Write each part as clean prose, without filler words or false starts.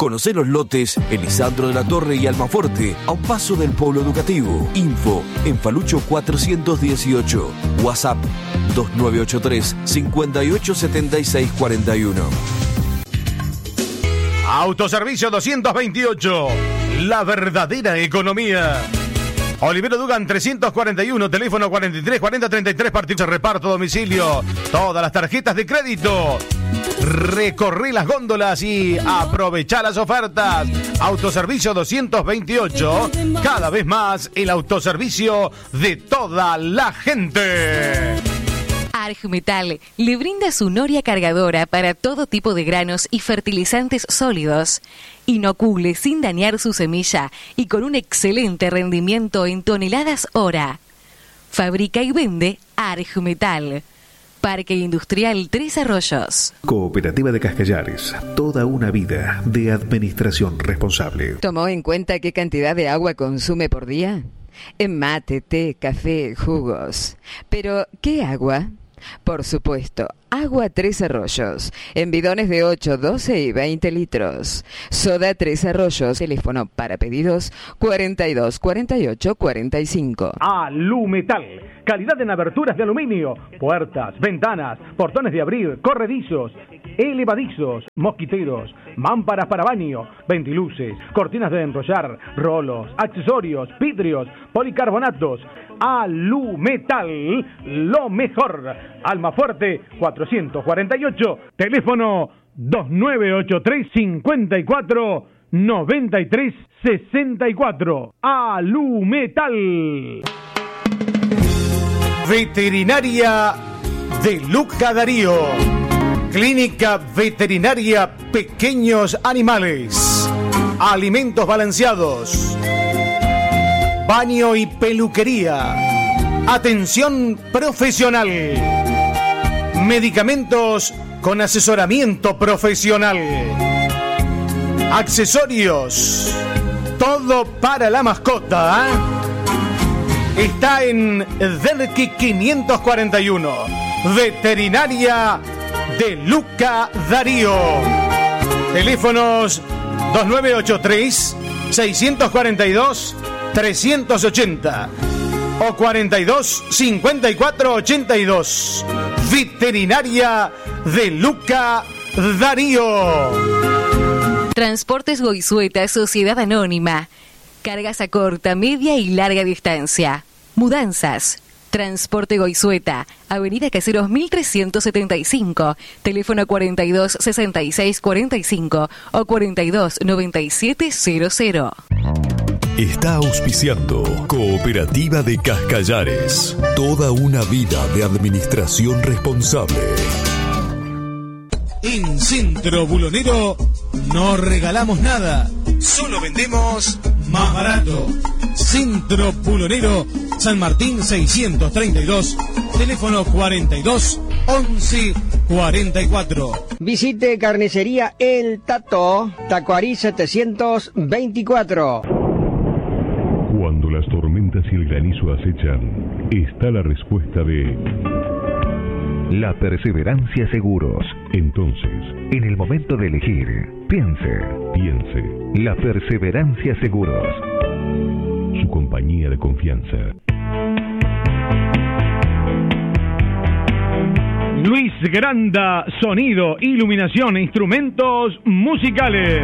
Conocé los lotes Elisandro de la Torre y Almafuerte, a un paso del Polo Educativo. Info en Falucho 418. WhatsApp 2983 587641. Autoservicio 228. La verdadera economía. Olivero Dugan 341, teléfono 43 40 33, partido de reparto, domicilio, todas las tarjetas de crédito. Recorrí las góndolas y aprovechá las ofertas. Autoservicio 228, cada vez más el autoservicio de toda la gente. Argmetal le brinda su noria cargadora para todo tipo de granos y fertilizantes sólidos. Inocule sin dañar su semilla y con un excelente rendimiento en toneladas hora. Fabrica y vende Argmetal. Parque Industrial Tres Arroyos. Cooperativa de Cascallares. Toda una vida de administración responsable. ¿Tomó en cuenta qué cantidad de agua consume por día? En mate, té, café, jugos. Pero, ¿qué agua? Por supuesto, agua Tres Arroyos, en bidones de 8, 12 y 20 litros. Soda Tres Arroyos, teléfono para pedidos 42 48 45. Alumetal, calidad en aberturas de aluminio, puertas, ventanas, portones de abrir, corredizos, elevadizos, mosquiteros, mámparas para baño, ventiluces, cortinas de enrollar, rolos, accesorios, vidrios, policarbonatos. Alumetal, lo mejor. Almafuerte 448, teléfono 2983 54 93 64. Alumetal. Veterinaria de Luca Darío. Clínica Veterinaria Pequeños Animales. Alimentos balanceados. Baño y peluquería. Atención profesional. Medicamentos con asesoramiento profesional. Accesorios. Todo para la mascota. Está en Derqui 541. Veterinaria de Luca Darío. Teléfonos 2983 642 380 o 42 54 82. Veterinaria de Luca Darío. Transportes Goizueta, Sociedad Anónima. Cargas a corta, media y larga distancia. Mudanzas. Transporte Goizueta, Avenida Caseros 1375, teléfono 42 66 45 o 42 97 00. Está auspiciando Cooperativa de Cascallares. Toda una vida de administración responsable. En Centro Bulonero no regalamos nada, solo vendemos más barato. Centro Bulonero, San Martín 632, teléfono 42 11 44. Visite Carnicería El Tato, Tacuarí 724. Cuando las tormentas y el granizo acechan, está la respuesta de La Perseverancia Seguros. Entonces, en el momento de elegir, piense. La Perseverancia Seguros. Su compañía de confianza. Luis Granda, sonido, iluminación e instrumentos musicales.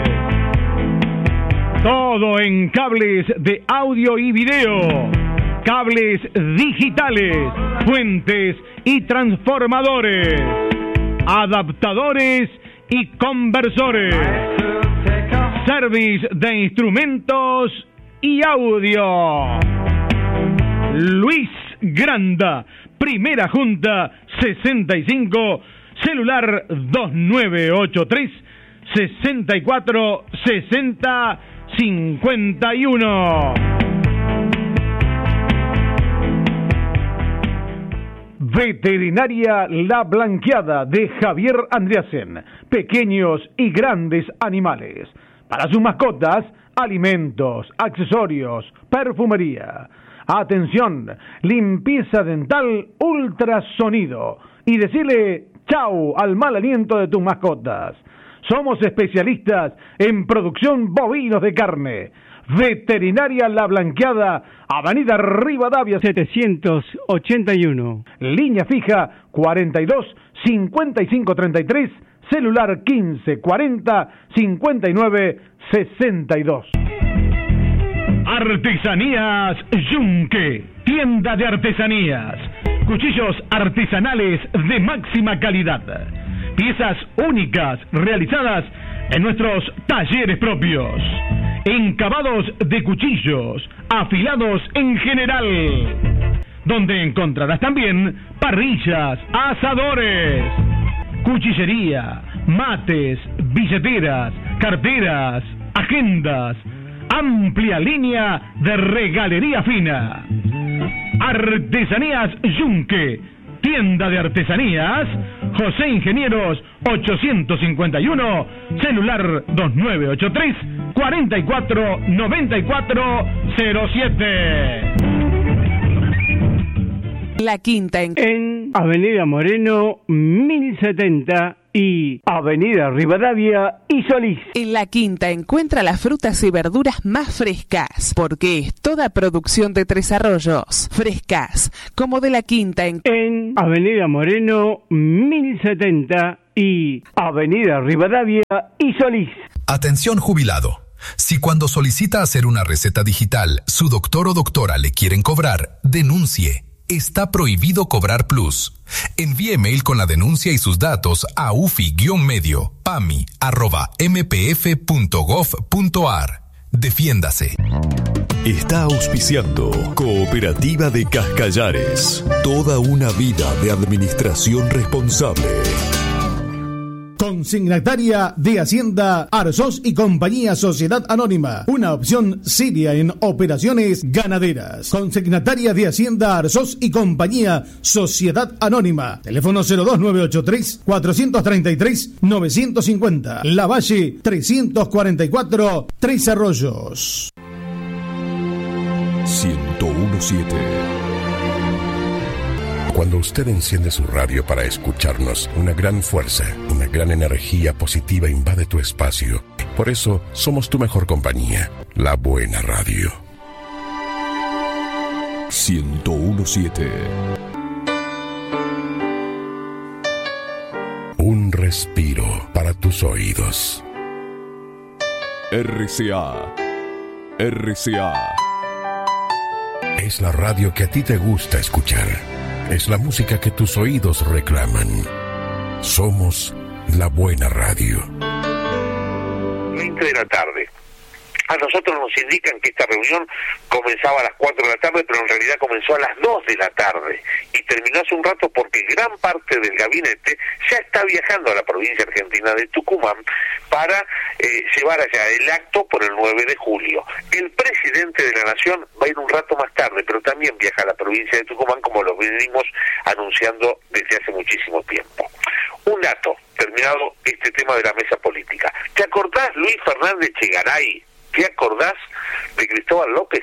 Todo en cables de audio y video, cables digitales, fuentes y transformadores, adaptadores y conversores, service de instrumentos y audio. Luis Granda, Primera Junta 65, celular 2983 64 60 51. Veterinaria La Blanqueada de Javier Andreasen. Pequeños y grandes animales. Para sus mascotas, alimentos, accesorios, perfumería. Atención, limpieza dental, ultrasonido. Y decirle chau al mal aliento de tus mascotas. Somos especialistas en producción bovinos de carne. Veterinaria La Blanqueada, Avenida Rivadavia 781. Línea fija 42 55 33, celular 15 40 59 62. Artesanías Yunque, tienda de artesanías, cuchillos artesanales de máxima calidad, piezas únicas realizadas en nuestros talleres propios, encabados de cuchillos, afilados en general, donde encontrarás también parrillas, asadores, cuchillería, mates, billeteras, carteras, agendas, amplia línea de regalería fina. Artesanías Yunque, tienda de artesanías, José Ingenieros 851, celular 2983 44 94 07. La Quinta en Avenida Moreno 1070 y Avenida Rivadavia y Solís. En La Quinta encuentra las frutas y verduras más frescas, porque es toda producción de Tres Arroyos. Frescas, como de La Quinta en Avenida Moreno 1070 y Avenida Rivadavia y Solís. Atención jubilado. Si cuando solicita hacer una receta digital, su doctor o doctora le quieren cobrar, denuncie. Está prohibido cobrar plus. Envíe mail con la denuncia y sus datos a ufi-medio.pami@mpf.gov.ar. Defiéndase. Está auspiciando Cooperativa de Cascallares. Toda una vida de administración responsable. Consignataria de Hacienda Arzós y Compañía Sociedad Anónima, una opción seria en operaciones ganaderas. Consignataria de Hacienda Arzós y Compañía Sociedad Anónima, teléfono 02983 433 950, La Valle 344, Tres Arroyos. 1017. Cuando usted enciende su radio para escucharnos, una gran fuerza, una gran energía positiva invade tu espacio. Por eso, somos tu mejor compañía, la buena radio. 1017. Un respiro para tus oídos. RCA. RCA. Es la radio que a ti te gusta escuchar. Es la música que tus oídos reclaman. Somos la buena radio. 20 de la tarde. A nosotros nos indican que esta reunión comenzaba a las 4 de la tarde, pero en realidad comenzó a las 2 de la tarde y terminó hace un rato porque gran parte del gabinete ya está viajando a la provincia argentina de Tucumán para llevar allá el acto por el 9 de julio. El presidente de la Nación va a ir un rato más tarde, pero también viaja a la provincia de Tucumán, como lo venimos anunciando desde hace muchísimo tiempo. Un dato, terminado este tema de la mesa política. ¿Te acordás, Luis Fernández Chegaray? ¿Te acordás de Cristóbal López?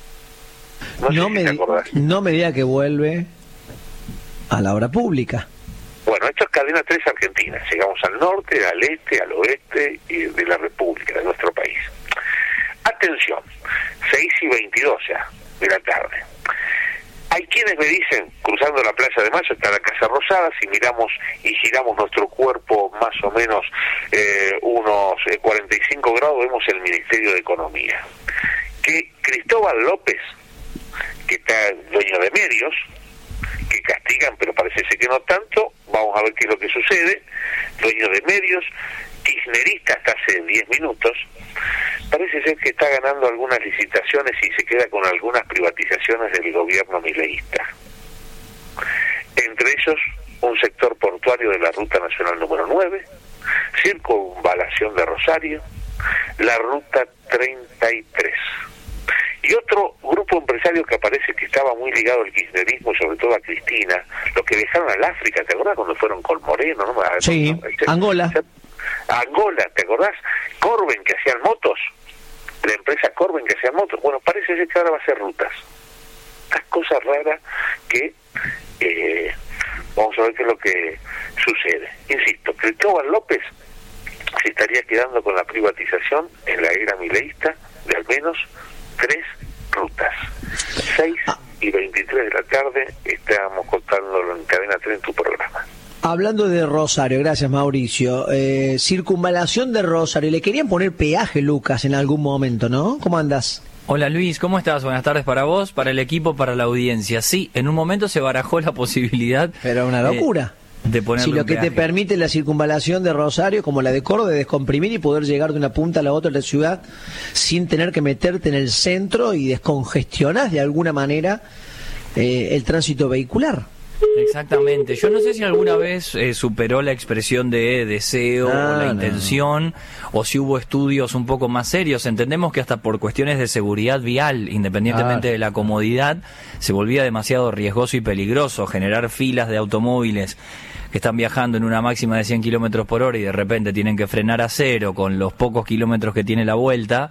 No me diga que vuelve a la obra pública. Bueno, esto es Cadena 3 Argentina. Llegamos al norte, al este, al oeste y de la República, de nuestro país. Atención, 6:22 ya de la tarde. Hay quienes me dicen, cruzando la Plaza de Mayo está la Casa Rosada, si miramos y giramos nuestro cuerpo más o menos unos 45 grados, vemos el Ministerio de Economía. Que Cristóbal López, que está dueño de medios, que castigan, pero parece ser que no tanto, vamos a ver qué es lo que sucede, dueño de medios, kirchnerista hasta hace 10 minutos, parece ser que está ganando algunas licitaciones y se queda con algunas privatizaciones del gobierno mileísta. Entre ellos, un sector portuario de la Ruta Nacional número 9, circunvalación de Rosario, la Ruta 33. Y otro grupo empresario que aparece que estaba muy ligado al kirchnerismo y sobre todo a Cristina, los que viajaron al África, ¿te acordás cuando fueron con Moreno? ¿No? Sí, Angola. Angola, ¿te acordás? Corben, que hacían motos, la empresa Corben que hacía motos. Bueno, parece ser que ahora va a hacer rutas. Estas cosas raras que vamos a ver qué es lo que sucede. Insisto, Cristóbal López se estaría quedando con la privatización en la era mileísta de al menos 3 rutas. 6 y 23 de la tarde estábamos contándolo en Cadena 3 en tu programa. Hablando de Rosario, gracias Mauricio, circunvalación de Rosario, le querían poner peaje, Lucas, en algún momento, ¿no? ¿Cómo andas? Hola Luis, ¿cómo estás? Buenas tardes para vos, para el equipo, para la audiencia. Sí, en un momento se barajó la posibilidad... Pero una locura. De ponerle si lo que peaje. te permite la circunvalación de Rosario, como la de Córdoba, de descomprimir y poder llegar de una punta a la otra de la ciudad sin tener que meterte en el centro y descongestionas de alguna manera el tránsito vehicular. Exactamente. Yo no sé si alguna vez superó la expresión de deseo o la intención, o si hubo estudios un poco más serios. Entendemos que hasta por cuestiones de seguridad vial, independientemente de la comodidad, se volvía demasiado riesgoso y peligroso generar filas de automóviles que están viajando en una máxima de 100 kilómetros por hora y de repente tienen que frenar a cero con los pocos kilómetros que tiene la vuelta.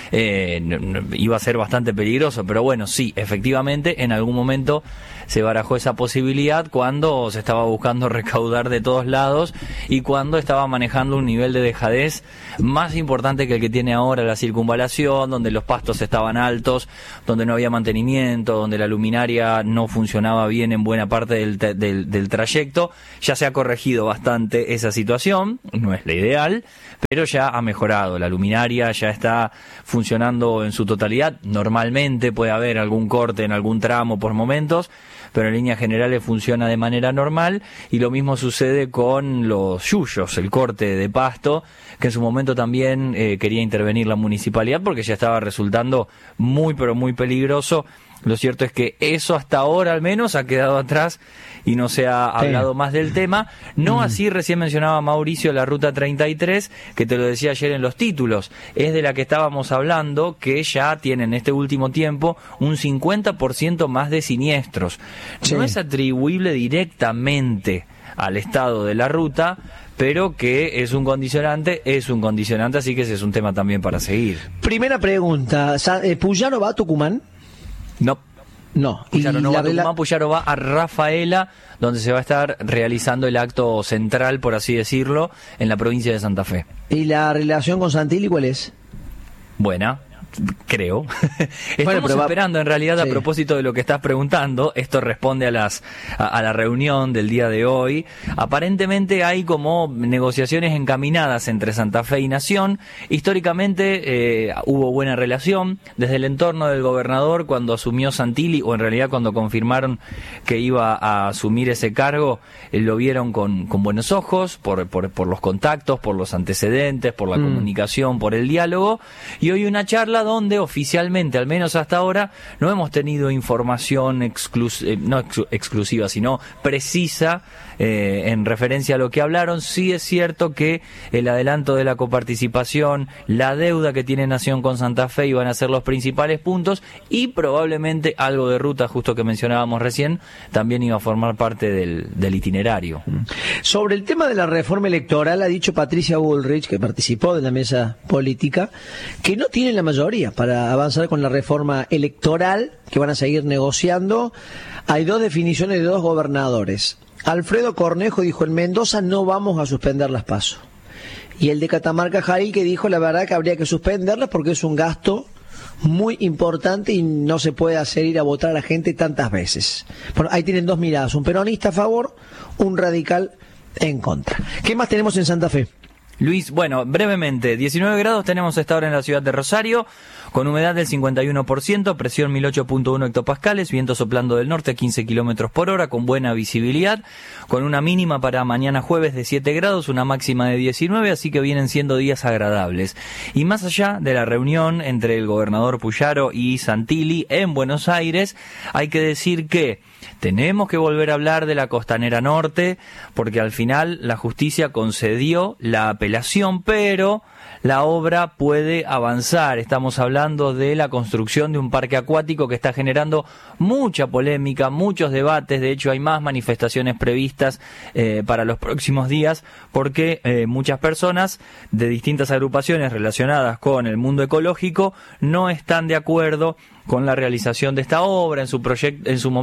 Iba a ser bastante peligroso, pero bueno, sí, efectivamente en algún momento se barajó esa posibilidad cuando se estaba buscando recaudar de todos lados y cuando estaba manejando un nivel de dejadez más importante que el que tiene ahora la circunvalación, donde los pastos estaban altos, donde no había mantenimiento, donde la luminaria no funcionaba bien en buena parte del trayecto. Ya se ha corregido bastante esa situación, no es la ideal, pero ya ha mejorado. La luminaria ya está funcionando en su totalidad. Normalmente puede haber algún corte en algún tramo por momentos, pero en líneas generales funciona de manera normal, y lo mismo sucede con los yuyos, el corte de pasto, que en su momento también quería intervenir la municipalidad porque ya estaba resultando muy pero muy peligroso. Lo cierto es que eso hasta ahora al menos ha quedado atrás y no se ha hablado más del tema. No así, recién mencionaba Mauricio, la Ruta 33, que te lo decía ayer en los títulos, es de la que estábamos hablando, que ya tiene en este último tiempo un 50% más de siniestros. No es atribuible directamente al estado de la ruta, pero que es un condicionante, así que ese es un tema también para seguir. Primera pregunta, ¿Puyaro va a Tucumán? No. Puyaro no va a Tucumán, la... Puyaro va a Rafaela, donde se va a estar realizando el acto central, por así decirlo, en la provincia de Santa Fe. ¿Y la relación con Santilli cuál es? Buena, creo. Estamos esperando, en realidad, a propósito de lo que estás preguntando, esto responde a la reunión del día de hoy. Aparentemente hay como negociaciones encaminadas entre Santa Fe y Nación. Históricamente hubo buena relación desde el entorno del gobernador cuando asumió Santilli, o en realidad cuando confirmaron que iba a asumir ese cargo, lo vieron con buenos ojos por los contactos, por los antecedentes, por la comunicación, por el diálogo, y hoy una charla donde oficialmente, al menos hasta ahora, no hemos tenido información no exclusiva, sino precisa en referencia a lo que hablaron. Sí es cierto que el adelanto de la coparticipación, la deuda que tiene Nación con Santa Fe iban a ser los principales puntos, y probablemente algo de ruta, justo que mencionábamos recién, también iba a formar parte del itinerario. Sobre el tema de la reforma electoral, ha dicho Patricia Bullrich, que participó de la mesa política, que no tienen la mayoría para avanzar con la reforma electoral, que van a seguir negociando. Hay dos definiciones de dos gobernadores. Alfredo Cornejo dijo: en Mendoza no vamos a suspender las PASO. Y el de Catamarca, Jaril, que dijo la verdad que habría que suspenderlas porque es un gasto muy importante y no se puede hacer ir a votar a la gente tantas veces. Bueno, ahí tienen dos miradas, un peronista a favor, un radical en contra. ¿Qué más tenemos en Santa Fe? Luis, bueno, brevemente, 19 grados tenemos a esta hora en la ciudad de Rosario, con humedad del 51%, presión 1008.1 hectopascales, viento soplando del norte a 15 kilómetros por hora, con buena visibilidad, con una mínima para mañana jueves de 7 grados, una máxima de 19, así que vienen siendo días agradables. Y más allá de la reunión entre el gobernador Puyaro y Santilli en Buenos Aires, hay que decir que tenemos que volver a hablar de la Costanera Norte, porque al final la justicia concedió la apelación, pero la obra puede avanzar. Estamos hablando de la construcción de un parque acuático que está generando mucha polémica, muchos debates. De hecho, hay más manifestaciones previstas para los próximos días, porque muchas personas de distintas agrupaciones relacionadas con el mundo ecológico no están de acuerdo con la realización de esta obra. En su momento hubo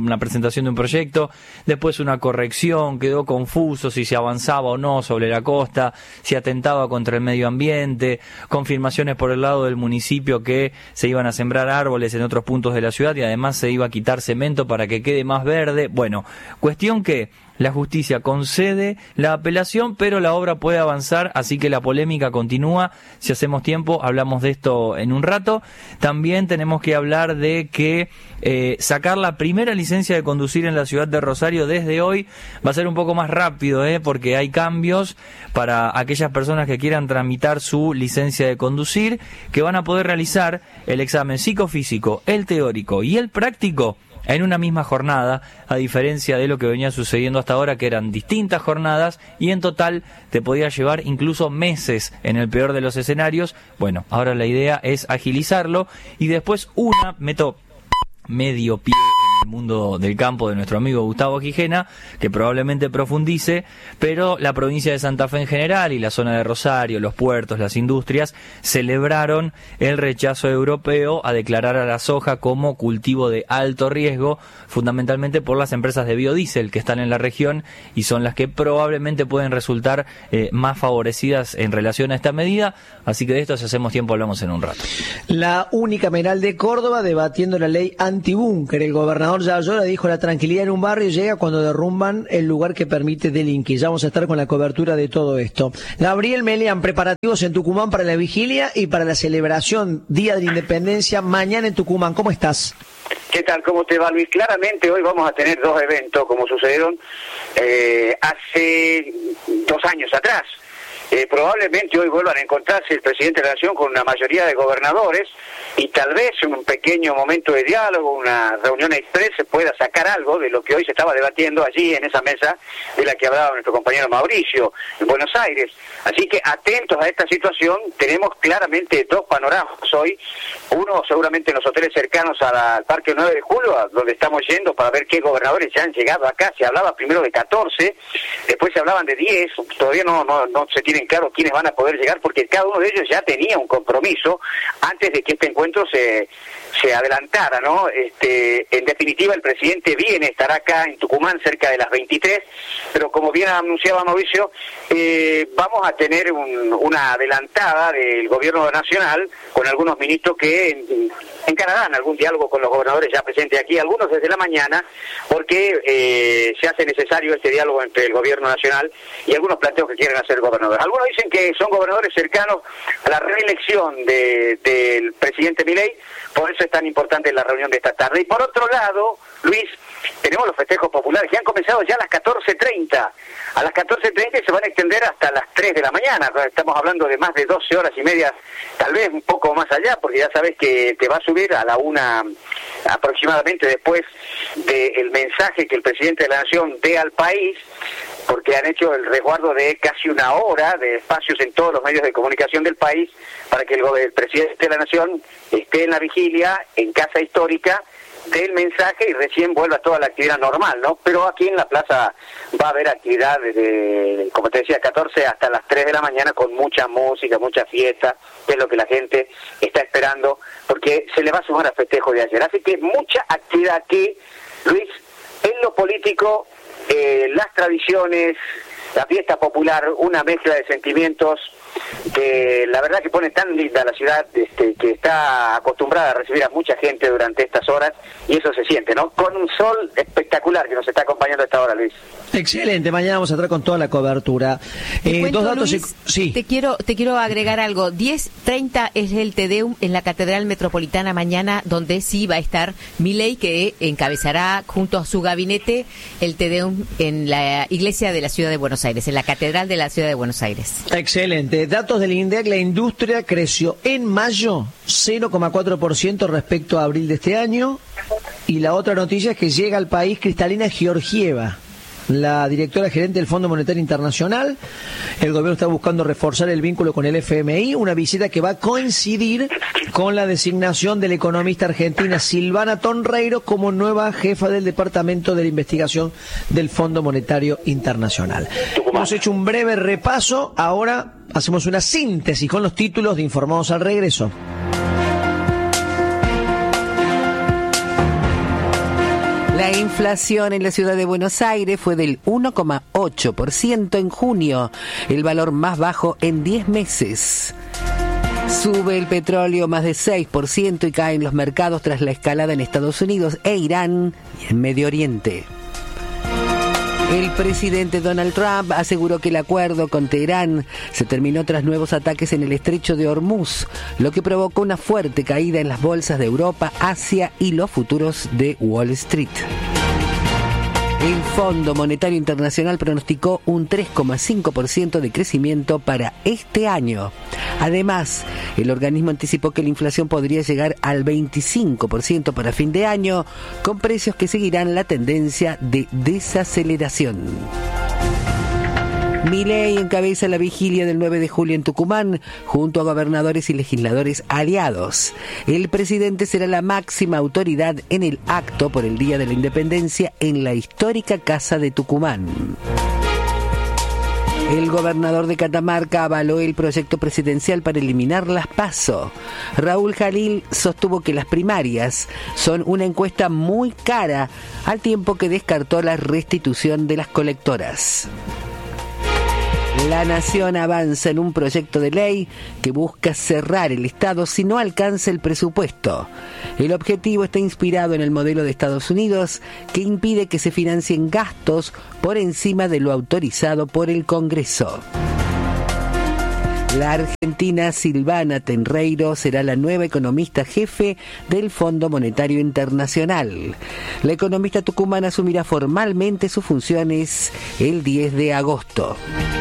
una presentación de un proyecto, después una corrección, quedó confuso si se avanzaba o no sobre la costa, si atentaba contra el medio ambiente, confirmaciones por el lado del municipio que se iban a sembrar árboles en otros puntos de la ciudad y además se iba a quitar cemento para que quede más verde. Bueno, cuestión que la justicia concede la apelación, pero la obra puede avanzar, así que la polémica continúa. Si hacemos tiempo, hablamos de esto en un rato. También tenemos que hablar de que sacar la primera licencia de conducir en la ciudad de Rosario desde hoy va a ser un poco más rápido, porque hay cambios para aquellas personas que quieran tramitar su licencia de conducir, que van a poder realizar el examen psicofísico, el teórico y el práctico en una misma jornada, a diferencia de lo que venía sucediendo hasta ahora, que eran distintas jornadas y en total te podía llevar incluso meses en el peor de los escenarios. Bueno, ahora la idea es agilizarlo y después meto medio pie en el mundo del campo de nuestro amigo Gustavo Quijena, que probablemente profundice, pero la provincia de Santa Fe en general y la zona de Rosario, los puertos, las industrias, celebraron el rechazo europeo a declarar a la soja como cultivo de alto riesgo, fundamentalmente por las empresas de biodiesel que están en la región y son las que probablemente pueden resultar más favorecidas en relación a esta medida, así que de esto, si hacemos tiempo, hablamos en un rato. La unicameral de Córdoba debatiendo la ley antibúnker. El gobernador Yayora dijo: la tranquilidad en un barrio llega cuando derrumban el lugar que permite delinquir. Ya vamos a estar con la cobertura de todo esto. Gabriel Melián, preparativos en Tucumán para la vigilia y para la celebración Día de la Independencia mañana en Tucumán. ¿Cómo estás? ¿Qué tal? ¿Cómo te va, Luis? Claramente hoy vamos a tener dos eventos como sucedieron hace 2 años atrás. Probablemente hoy vuelvan a encontrarse el presidente de la Nación con una mayoría de gobernadores y tal vez en un pequeño momento de diálogo, una reunión express, se pueda sacar algo de lo que hoy se estaba debatiendo allí en esa mesa de la que hablaba nuestro compañero Mauricio en Buenos Aires. Así que atentos a esta situación, tenemos claramente dos panoramas hoy, uno seguramente en los hoteles cercanos al Parque 9 de Julio, a donde estamos yendo para ver qué gobernadores ya han llegado acá. Se hablaba primero de 14, después se hablaban de 10, todavía no se tienen claro quiénes van a poder llegar porque cada uno de ellos ya tenía un compromiso antes de que este encuentro se adelantara, ¿no? En definitiva, el presidente estará acá en Tucumán cerca de las 23, pero como bien anunciaba Mauricio, vamos a tener una adelantada del gobierno nacional con algunos ministros que encararán algún diálogo con los gobernadores ya presentes aquí, algunos desde la mañana, porque se hace necesario este diálogo entre el gobierno nacional y algunos planteos que quieren hacer gobernadores. Algunos dicen que son gobernadores cercanos a la reelección del presidente Milei, por eso es tan importante la reunión de esta tarde. Y por otro lado, Luis, tenemos los festejos populares que han comenzado ya a las 14:30. A las 14:30 se van a extender hasta las 3 de la mañana. Estamos hablando de más de 12 horas y media, tal vez un poco más allá, porque ya sabes que te va a subir a la 1 aproximadamente después del mensaje que el presidente de la Nación dé al país, porque han hecho el resguardo de casi 1 hora de espacios en todos los medios de comunicación del país para que el presidente de la Nación esté en la vigilia en Casa Histórica, dé el mensaje y recién vuelva toda la actividad normal, ¿no? Pero aquí en la plaza va a haber actividad desde, como te decía, 14 hasta las 3 de la mañana con mucha música, mucha fiesta, que es lo que la gente está esperando, porque se le va a sumar al festejo de ayer. Así que mucha actividad aquí, Luis, en lo político, las tradiciones, la fiesta popular, una mezcla de sentimientos que la verdad que pone tan linda la ciudad, que está acostumbrada a recibir a mucha gente durante estas horas, y eso se siente, ¿no? Con un sol espectacular que nos está acompañando a esta hora, Luis. Excelente, mañana vamos a entrar con toda la cobertura. Dos datos, Luis, sí. Te quiero agregar algo. 10:30 es el Te Deum en la Catedral Metropolitana mañana, donde sí va a estar Milei, que encabezará junto a su gabinete el Te Deum en la iglesia de la Ciudad de Buenos Aires, en la Catedral de la Ciudad de Buenos Aires. Excelente. Datos del INDEC, la industria creció en mayo 0,4% respecto a abril de este año. Y la otra noticia es que llega al país Cristalina Georgieva, la directora gerente del Fondo Monetario Internacional. El gobierno está buscando reforzar el vínculo con el FMI, una visita que va a coincidir con la designación de la economista argentina Silvana Tonreiro como nueva jefa del Departamento de la Investigación del Fondo Monetario Internacional. Hemos hecho un breve repaso, ahora hacemos una síntesis con los títulos de Informados al Regreso. La inflación en la ciudad de Buenos Aires fue del 1,8% en junio, el valor más bajo en 10 meses. Sube el petróleo más de 6% y caen los mercados tras la escalada en Estados Unidos e Irán y en Medio Oriente. El presidente Donald Trump aseguró que el acuerdo con Teherán se terminó tras nuevos ataques en el estrecho de Hormuz, lo que provocó una fuerte caída en las bolsas de Europa, Asia y los futuros de Wall Street. El Fondo Monetario Internacional pronosticó un 3,5% de crecimiento para este año. Además, el organismo anticipó que la inflación podría llegar al 25% para fin de año, con precios que seguirán la tendencia de desaceleración. Milei encabeza la vigilia del 9 de julio en Tucumán, junto a gobernadores y legisladores aliados. El presidente será la máxima autoridad en el acto por el Día de la Independencia en la histórica Casa de Tucumán. El gobernador de Catamarca avaló el proyecto presidencial para eliminar las PASO. Raúl Jalil sostuvo que las primarias son una encuesta muy cara, al tiempo que descartó la restitución de las colectoras. La Nación avanza en un proyecto de ley que busca cerrar el Estado si no alcanza el presupuesto. El objetivo está inspirado en el modelo de Estados Unidos, que impide que se financien gastos por encima de lo autorizado por el Congreso. La argentina Silvana Tenreiro será la nueva economista jefe del Fondo Monetario Internacional. La economista tucumana asumirá formalmente sus funciones el 10 de agosto.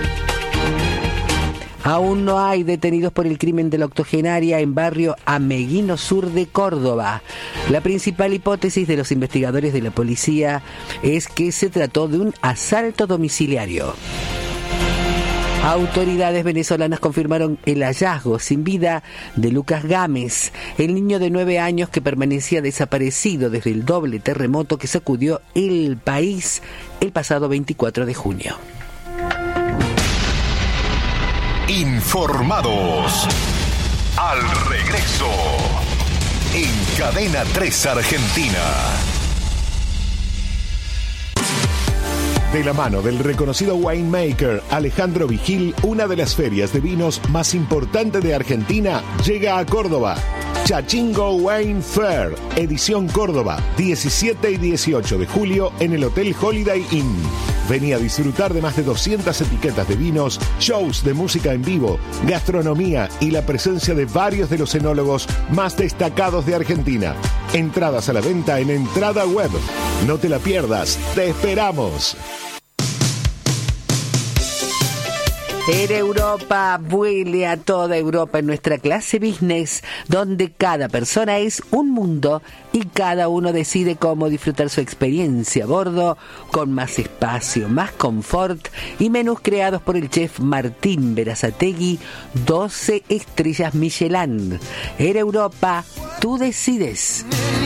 Aún no hay detenidos por el crimen de la octogenaria en barrio Ameguino Sur de Córdoba. La principal hipótesis de los investigadores de la policía es que se trató de un asalto domiciliario. Autoridades venezolanas confirmaron el hallazgo sin vida de Lucas Gámez, el niño de 9 años que permanecía desaparecido desde el doble terremoto que sacudió el país el pasado 24 de junio. Informados. Al regreso. En Cadena 3 Argentina. De la mano del reconocido winemaker Alejandro Vigil, una de las ferias de vinos más importantes de Argentina llega a Córdoba. Chachingo Wine Fair, edición Córdoba, 17 y 18 de julio en el Hotel Holiday Inn. Vení a disfrutar de más de 200 etiquetas de vinos, shows de música en vivo, gastronomía y la presencia de varios de los enólogos más destacados de Argentina. Entradas a la venta en Entrada Web. No te la pierdas, te esperamos. En Europa, vuele a toda Europa en nuestra clase business, donde cada persona es un mundo y cada uno decide cómo disfrutar su experiencia a bordo, con más espacio, más confort y menús creados por el chef Martín Berazategui, 12 estrellas Michelin. En Europa, tú decides.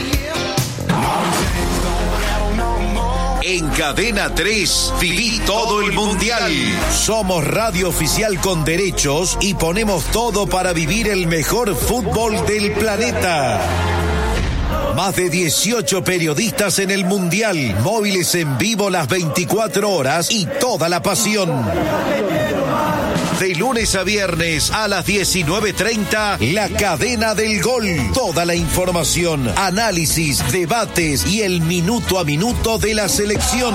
En Cadena 3, viví todo el Mundial. Somos radio oficial con derechos y ponemos todo para vivir el mejor fútbol del planeta. Más de 18 periodistas en el Mundial, móviles en vivo las 24 horas y toda la pasión. De lunes a viernes a las 19:30, La Cadena del Gol. Toda la información, análisis, debates y el minuto a minuto de la selección.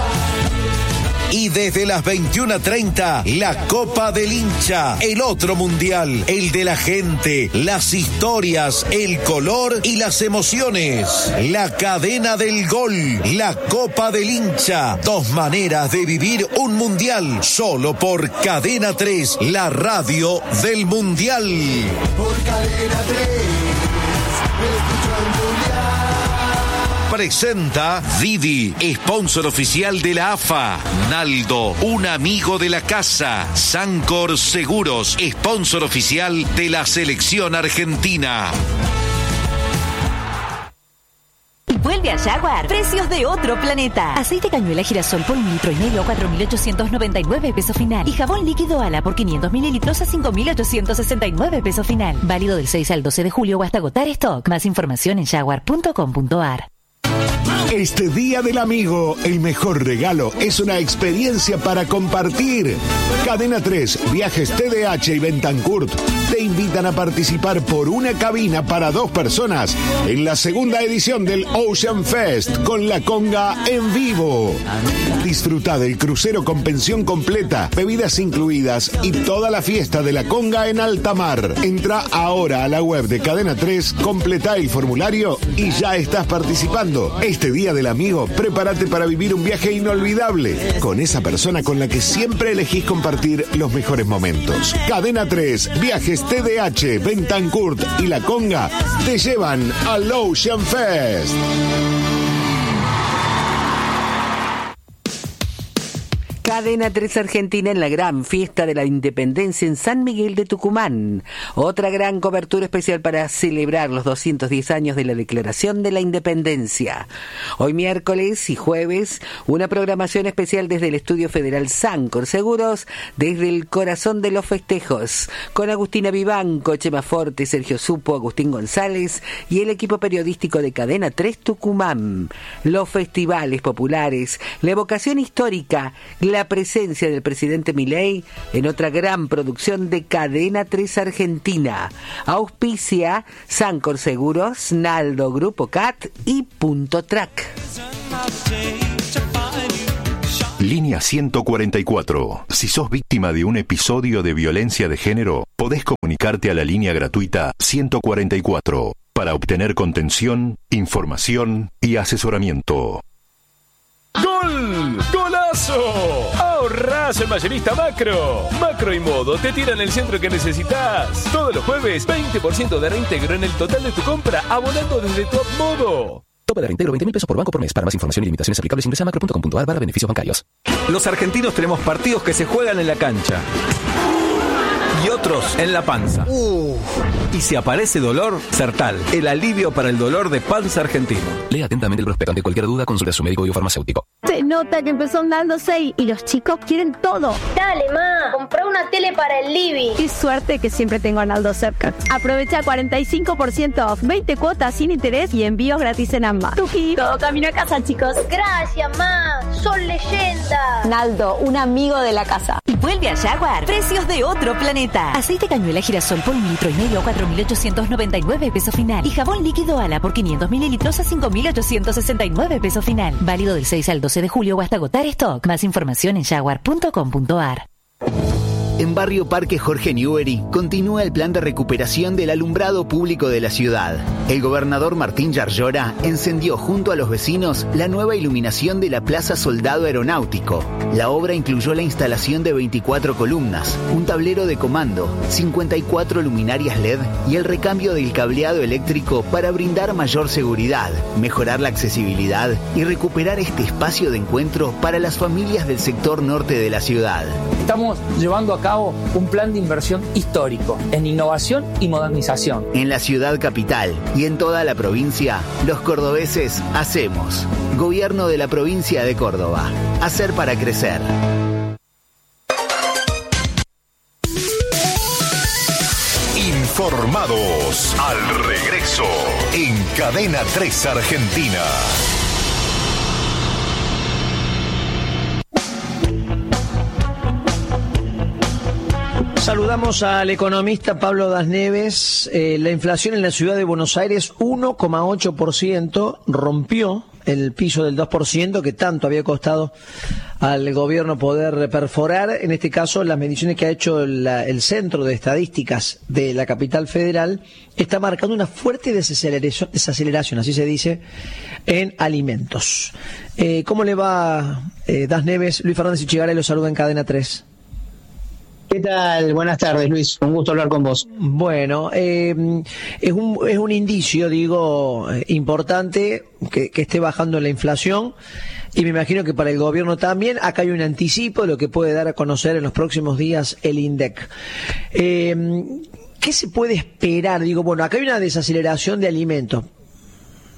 Y desde las 21:30, la Copa del Hincha, el otro mundial, el de la gente, las historias, el color y las emociones. La Cadena del Gol, la Copa del Hincha, 2 maneras de vivir un mundial, solo por Cadena 3, la radio del mundial. Por Cadena 3, escucho el mundial. Presenta Didi, sponsor oficial de la AFA. Naldo, un amigo de la casa. Sancor Seguros, sponsor oficial de la selección argentina. Vuelve a Jaguar. Precios de otro planeta. Aceite cañuela girasol por 1,5 litros a 4.899 pesos final. Y jabón líquido Ala por 500 mililitros a 5.869 pesos final. Válido del 6 al 12 de julio o hasta agotar stock. Más información en jaguar.com.ar. Este Día del Amigo, el mejor regalo es una experiencia para compartir. Cadena 3, Viajes TDH y Bentancurt te invitan a participar por una cabina para 2 personas en la segunda edición del Ocean Fest con La Conga en vivo. Disfruta del crucero con pensión completa, bebidas incluidas y toda la fiesta de La Conga en alta mar. Entra ahora a la web de Cadena 3, completa el formulario y ya estás participando. Este Día del Amigo, prepárate para vivir un viaje inolvidable con esa persona con la que siempre elegís compartir los mejores momentos. Cadena 3, Viajes TDH, Bentancurt y La Conga te llevan al Ocean Fest. Cadena 3 Argentina en la gran fiesta de la Independencia en San Miguel de Tucumán. Otra gran cobertura especial para celebrar los 210 años de la Declaración de la Independencia. Hoy miércoles y jueves, una programación especial desde el Estudio Federal Sancor Seguros, desde el corazón de los festejos, con Agustina Vivanco, Chema Forte, Sergio Supo, Agustín González y el equipo periodístico de Cadena 3 Tucumán. Los festivales populares, la evocación histórica, la presencia del presidente Milei en otra gran producción de Cadena 3 Argentina. Auspicia Sancor Seguros, Naldo Grupo CAT y Punto Track. Línea 144. Si sos víctima de un episodio de violencia de género, podés comunicarte a la línea gratuita 144 para obtener contención, información y asesoramiento. ¡Gol! ¡Golazo! ¡Ahorrás en Mayorista Macro! Macro y Modo te tiran el centro que necesitas. Todos los jueves, 20% de reintegro en el total de tu compra, abonando desde Top Modo. Tope de reintegro 20.000 pesos por banco por mes. Para más información y limitaciones aplicables ingresa a macro.com.ar/beneficios bancarios. Los argentinos tenemos partidos que se juegan en la cancha y otros en la panza. Y si aparece dolor, Sertal, el alivio para el dolor de panza argentino. Lea atentamente el prospecto. Ante cualquier duda, consulte a su médico y farmacéutico. Se nota que empezó andando 6 y los chicos quieren todo. Dale, ma, compré una tele para el living. Qué suerte que siempre tengo a Naldo cerca. Aprovecha 45% off, 20 cuotas sin interés y envíos gratis en ambas. Tuki, todo camino a casa, chicos. Gracias, ma, son leyendas. Naldo, un amigo de la casa. Vuelve a Jaguar, precios de otro planeta. Aceite cañuela girasol por 1,5 litros a 4.899 pesos final. Y jabón líquido Ala por 500 mililitros a 5.869 pesos final. Válido del 6 al 12 de julio o hasta agotar stock. Más información en jaguar.com.ar. En Barrio Parque Jorge Newbery continúa el plan de recuperación del alumbrado público de la ciudad. El gobernador Martín Yarlora encendió junto a los vecinos la nueva iluminación de la Plaza Soldado Aeronáutico. La obra incluyó la instalación de 24 columnas, un tablero de comando, 54 luminarias LED y el recambio del cableado eléctrico para brindar mayor seguridad, mejorar la accesibilidad y recuperar este espacio de encuentro para las familias del sector norte de la ciudad. Estamos llevando a cabo un plan de inversión histórico en innovación y modernización. En la ciudad capital y en toda la provincia, los cordobeses hacemos. Gobierno de la provincia de Córdoba. Hacer para crecer. Informados al regreso en Cadena 3 Argentina. Saludamos al economista Pablo Das Neves. La inflación en la ciudad de Buenos Aires, 1,8%, rompió el piso del 2% que tanto había costado al gobierno poder perforar. En este caso, las mediciones que ha hecho el Centro de Estadísticas de la capital federal está marcando una fuerte desaceleración, así se dice, en alimentos. ¿Cómo le va, Das Neves? Luis Fernández Ichigaray lo saluda en Cadena 3. ¿Qué tal? Buenas tardes, Luis. Un gusto hablar con vos. Bueno, es un indicio, digo, importante que esté bajando la inflación y me imagino que para el gobierno también. Acá hay un anticipo de lo que puede dar a conocer en los próximos días el INDEC. ¿Qué se puede esperar? Digo, bueno, acá hay una desaceleración de alimentos.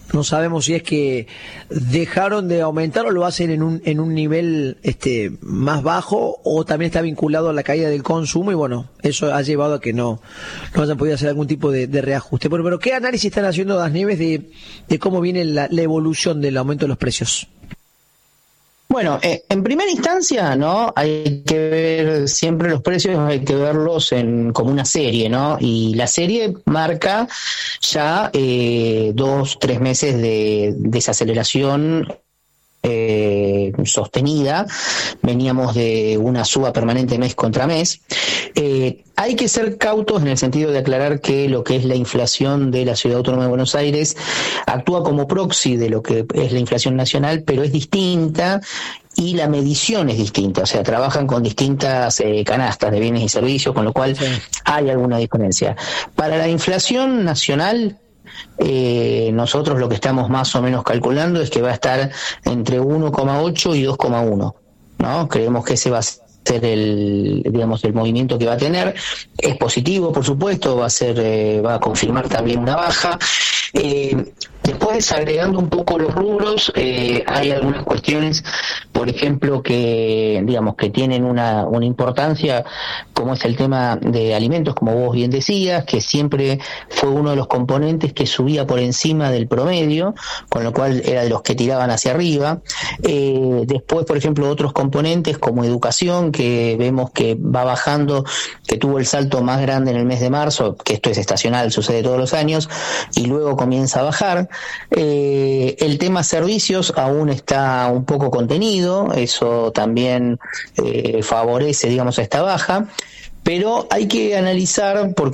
No sabemos si es que dejaron de aumentar o lo hacen en un nivel más bajo, o también está vinculado a la caída del consumo, y bueno, eso ha llevado a que no hayan podido hacer algún tipo de reajuste. Pero ¿qué análisis están haciendo Das Nieves de cómo viene la evolución del aumento de los precios? Bueno, en primera instancia, ¿no? Hay que ver siempre los precios, hay que verlos como una serie, ¿no? Y la serie marca ya 2-3 meses de desaceleración sostenida. Veníamos de una suba permanente mes contra mes. Hay que ser cautos en el sentido de aclarar que lo que es la inflación de la Ciudad Autónoma de Buenos Aires actúa como proxy de lo que es la inflación nacional, pero es distinta y la medición es distinta, o sea, trabajan con distintas canastas de bienes y servicios, con lo cual hay alguna diferencia. Para la inflación nacional, nosotros lo que estamos más o menos calculando es que va a estar entre 1,8 y 2,1, ¿no? Creemos que ese va a ser el movimiento que va a tener. Es positivo, por supuesto, va a confirmar también una baja. Después, agregando un poco los rubros, hay algunas cuestiones, por ejemplo, que tienen una importancia, como es el tema de alimentos, como vos bien decías, que siempre fue uno de los componentes que subía por encima del promedio, con lo cual era de los que tiraban hacia arriba. Después, por ejemplo, otros componentes como educación, que vemos que va bajando, que tuvo el salto más grande en el mes de marzo, que esto es estacional, sucede todos los años, y luego comienza a bajar. El tema servicios aún está un poco contenido, eso también favorece, esta baja, pero hay que analizar, porque